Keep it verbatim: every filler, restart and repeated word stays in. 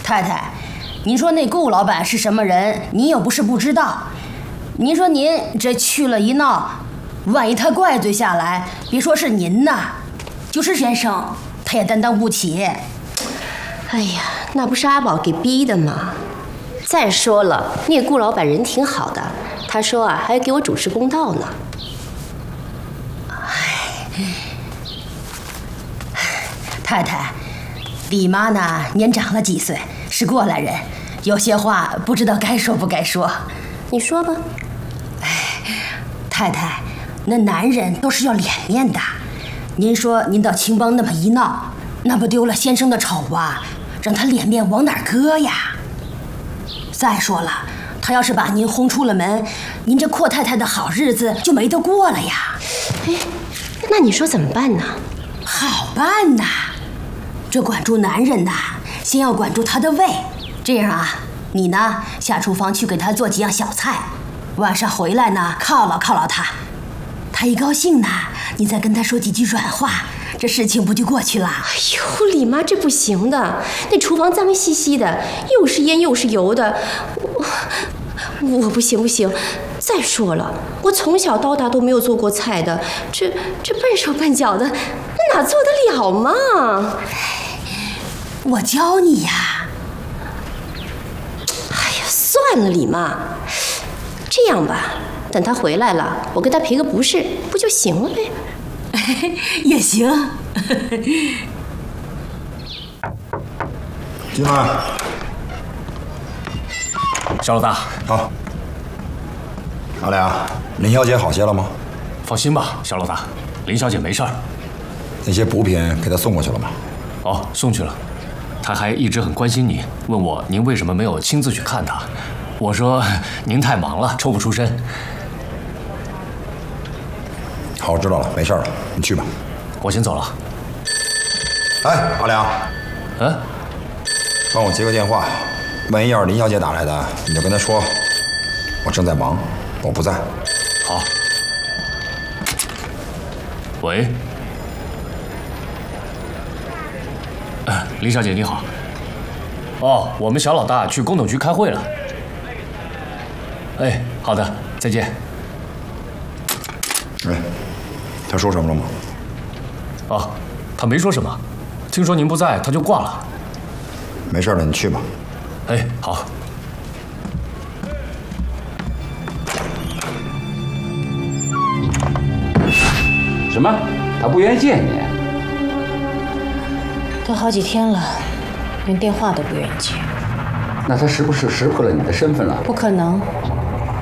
太太，您说那顾老板是什么人？您又不是不知道。您说您这去了一闹，万一他怪罪下来，别说是您呐，就是先生他也担当不起。 哎呀，那不是阿宝给逼的吗？再说了，那个顾老板人挺好的，他说啊，还要给我主持公道呢。 太太，李妈呢年长了几岁，是过来人，有些话不知道该说不该说。 你说吧。 哎，太太，那男人都是要脸面的。您说您到青帮那么一闹，那不丢了先生的丑啊，让他脸面往哪儿搁呀？再说了，他要是把您轰出了门，您这阔太太的好日子就没得过了呀。 哎，那你说怎么办呢？ 好办呐，这管住男人呐，先要管住他的胃。这样啊，你呢下厨房去给他做几样小菜，晚上回来呢犒劳犒劳他。他一高兴呢，你再跟他说几句软话，这事情不就过去了？哎呦，李妈，这不行的，那厨房脏兮兮的，又是烟又是油的，我我不行不行。再说了，我从小到大都没有做过菜的，这这笨手笨脚的，那哪做得了嘛？ 我教你呀。 哎呀，算了，李妈，这样吧，等他回来了，我跟他赔个不是，不就行了呗？ 也行。 进来。 小老大， 好。阿良，林小姐好些了吗？ 放心吧，小老大，林小姐没事儿。 那些补品给她送过去了吗？ 哦，送去了。她还一直很关心你，问我您为什么没有亲自去看她。我说您太忙了，抽不出身。 好，知道了，没事了，你去吧。 我先走了。 哎，阿良， 嗯， 帮我接个电话，万一要是林小姐打来的，你就跟她说，我正在忙，我不在。 好。喂。呃，林小姐你好。哦，我们小老大去工统局开会了。哎，好的，再见。 哎，他说什么了吗？ 啊，他没说什么。听说您不在，他就挂了。 没事了，你去吧。 哎，好。 什么？他不愿意见你？ 都好几天了，连电话都不愿意接。 那他是不是识破了你的身份了？ 不可能，